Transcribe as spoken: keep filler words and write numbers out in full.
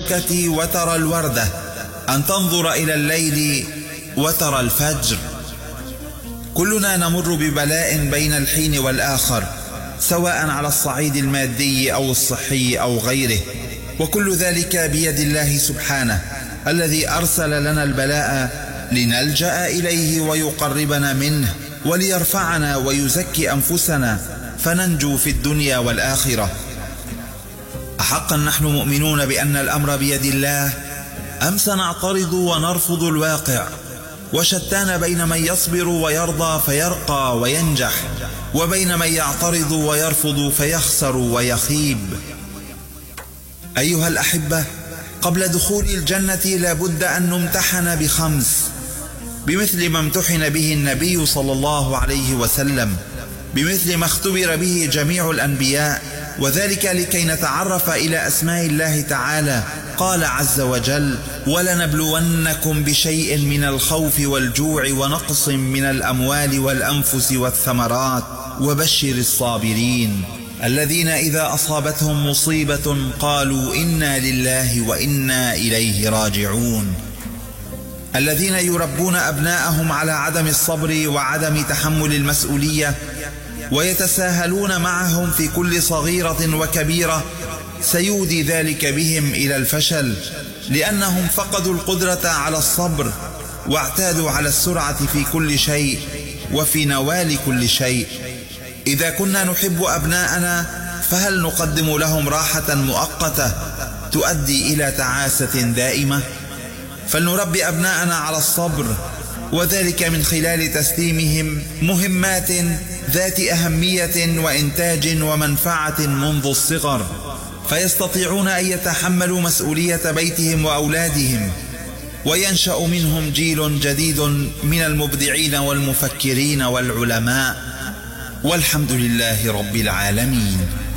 الشوكة وترى الوردة، أن تنظر إلى الليل وترى الفجر. كلنا نمر ببلاء بين الحين والآخر، سواء على الصعيد المادي أو الصحي أو غيره، وكل ذلك بيد الله سبحانه الذي أرسل لنا البلاء لنلجأ إليه ويقربنا منه، وليرفعنا ويزكي أنفسنا فننجو في الدنيا والآخرة. أحقا نحن مؤمنون بأن الأمر بيد الله، أم سنعترض ونرفض الواقع؟ وشتان بين من يصبر ويرضى فيرقى وينجح، وبين من يعترض ويرفض فيخسر ويخيب. أيها الأحبة، قبل دخول الجنة لابد أن نمتحن بخمس، بمثل ما امتحن به النبي صلى الله عليه وسلم، بمثل ما اختبر به جميع الأنبياء، وذلك لكي نتعرف إلى أسماء الله تعالى. قال عز وجل: ولنبلونكم بشيء من الخوف والجوع ونقص من الأموال والأنفس والثمرات وبشر الصابرين الذين إذا أصابتهم مصيبة قالوا إنا لله وإنا إليه راجعون. الذين يربون أبناءهم على عدم الصبر وعدم تحمل المسؤولية، ويتساهلون معهم في كل صغيرة وكبيرة، سيودي ذلك بهم إلى الفشل، لأنهم فقدوا القدرة على الصبر، واعتادوا على السرعة في كل شيء وفي نوال كل شيء. إذا كنا نحب أبناءنا، فهل نقدم لهم راحة مؤقتة تؤدي إلى تعاسة دائمة؟ فلنربي أبناءنا على الصبر، وذلك من خلال تسليمهم مهمات ذات أهمية وإنتاج ومنفعة منذ الصغر، فيستطيعون أن يتحملوا مسؤولية بيتهم وأولادهم، وينشأ منهم جيل جديد من المبدعين والمفكرين والعلماء، والحمد لله رب العالمين.